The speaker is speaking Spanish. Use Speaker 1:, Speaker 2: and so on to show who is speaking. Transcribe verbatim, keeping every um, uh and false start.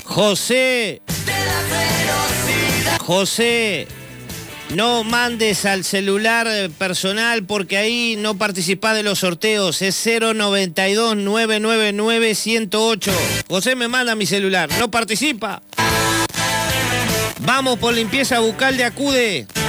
Speaker 1: José. José, no mandes al celular personal porque ahí no participás de los sorteos. Es cero noventa y dos, nueve nueve nueve, ciento ocho. José me manda mi celular, no participa. Vamos por limpieza bucal de Acude.